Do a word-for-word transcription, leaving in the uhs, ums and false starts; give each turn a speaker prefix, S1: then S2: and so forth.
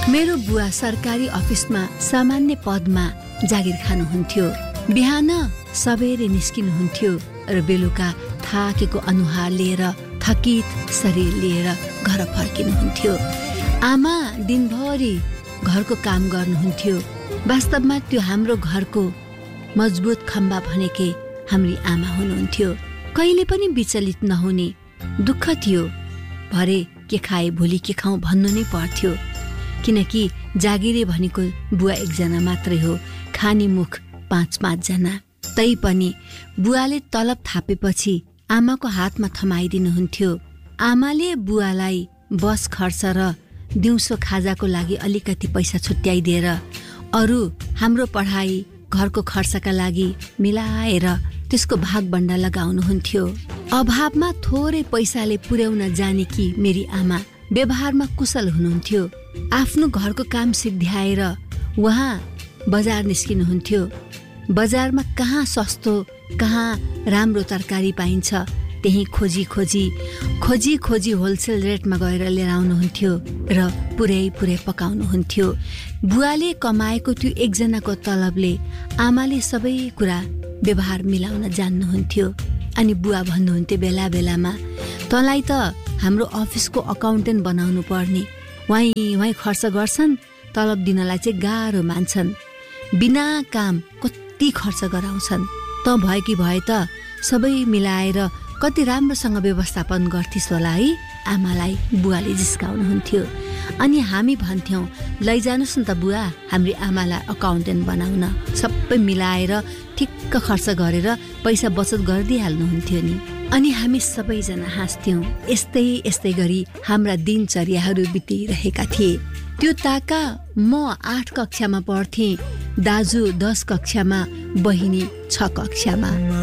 S1: मेरो बुवा सरकारी अफिसमा सामान्य पदमा जागिर खानुहुन्थ्यो। बिहान सबेरै निस्किनुहुन्थ्यो र बेलुका थाकेको अनुहार लिएर थकित शरीर लिएर घर फर्किनुहुन्थ्यो। आमा दिनभरि घरको काम गर्नुहुन्थ्यो। वास्तवमा त्यो हाम्रो घरको मजबुत खम्बा भनेकै हाम्री आमा हुनुहुन्थ्यो। कहिले पनि विचलित नहुने। दुःख थियो, भरे के खाए भोलि के खाउँ भन्नु नै पर्थ्यो, किनकि जागिरे भनेको बुवा एकजना मात्रै हो, खाने मुख पाँच पाँचजना। तै पनि बुवाले तलब थापेपछि आमाको हातमा थमाइदिनुहुन्थ्यो। आमाले बुवालाई बस खर्च र दिउँसो खाजाको लागि अलिकति पैसा छुट्याइदिएर अरू हाम्रो पढाइ घरको खर्चका लागि मिलाएर त्यसको भागबण्डा लगाउनुहुन्थ्यो। अभावमा थोरै पैसाले पुर्याउन जाने कि मेरी आमा व्यवहारमा कुशल हुनुहुन्थ्यो। आफ्नो घरको काम सिद्ध्याएर उहाँ बजार निस्किनुहुन्थ्यो। बजारमा कहाँ सस्तो कहाँ राम्रो तरकारी पाइन्छ त्यही खोजी खोजी खोजी खोजी होलसेल रेटमा गएर लिएर आउनुहुन्थ्यो र पुरै पुरै पकाउनुहुन्थ्यो। बुवाले कमाएको त्यो एकजनाको तलबले आमाले सबै कुरा व्यवहार मिलाउन जान्नुहुन्थ्यो। अनि बुवा भन्नुहुन्थ्यो बेला बेलामा, तँलाई त हाम्रो अफिसको अकाउन्टेन्ट बनाउनु पर्ने, वहीँ वहीँ खर्च गर्छन्, तलब दिनलाई चाहिँ गाह्रो मान्छन्, बिना काम कति खर्च गराउँछन्, त भयो कि भए त सबै मिलाएर कति राम्रोसँग व्यवस्थापन गर्थिस् होला है। आमालाई बुवाले जिस्काउनुहुन्थ्यो। अनि हामी भन्थ्यौँ, लैजानुहोस् न त बुवा हाम्री आमालाई अकाउन्टेन्ट बनाउन, सबै मिलाएर ठिक्क खर्च गरेर पैसा बचत गरिदिइहाल्नुहुन्थ्यो नि। अनि हामी सबैजना हाँस्थ्यौँ। यस्तै यस्तै गरी हाम्रा दिनचर्याहरू बितिरहेका थिए। त्यो ताका म आठ कक्षामा पढ्थेँ, दाजु दस कक्षामा, बहिनी छ कक्षामा।